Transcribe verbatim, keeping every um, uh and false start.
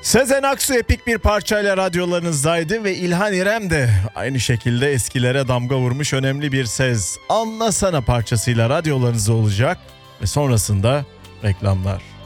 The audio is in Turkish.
Sezen Aksu epik bir parçayla radyolarınızdaydı ve İlhan İrem de aynı şekilde eskilere damga vurmuş önemli bir ses. Anlasana parçasıyla radyolarınızda olacak ve sonrasında reklamlar.